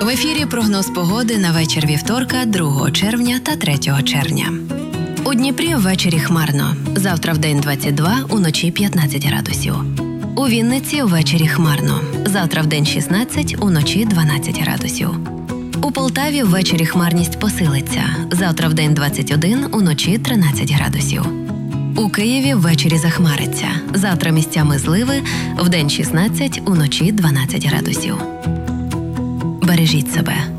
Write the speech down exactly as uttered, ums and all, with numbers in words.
В ефірі прогноз погоди на вечір вівторка, другого червня та третього червня. У Дніпрі ввечері хмарно. Завтра вдень двадцять два, уночі п'ятнадцять градусів. У Вінниці ввечері хмарно. Завтра вдень шістнадцять, уночі дванадцять градусів. У Полтаві ввечері хмарність посилиться. Завтра вдень двадцять один, уночі тринадцять градусів. У Києві ввечері захмариться. Завтра місцями зливи, вдень шістнадцять, уночі дванадцять градусів. Бережіть себе.